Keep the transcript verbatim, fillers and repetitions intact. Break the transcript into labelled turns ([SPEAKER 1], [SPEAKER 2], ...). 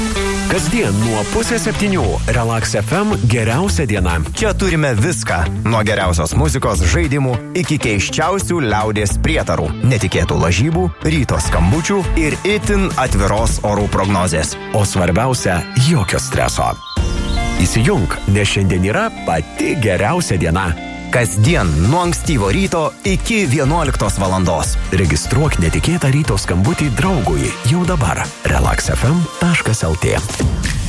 [SPEAKER 1] Kasdien nuo pusės septynių Relax F M geriausia diena.
[SPEAKER 2] Čia turime viską. Nuo geriausios muzikos, žaidimų iki keiščiausių liaudies prietarų, netikėtų lažybų, ryto skambučių ir itin atviros orų prognozės.
[SPEAKER 1] O svarbiausia, jokio streso. Įsijunk, nes šiandien yra pati geriausia diena.
[SPEAKER 2] Kasdien nuo ankstyvo ryto iki vienuoliktos valandos.
[SPEAKER 1] Registruok netikėtą ryto skambutį draugui jau dabar. relax f m taškas l t.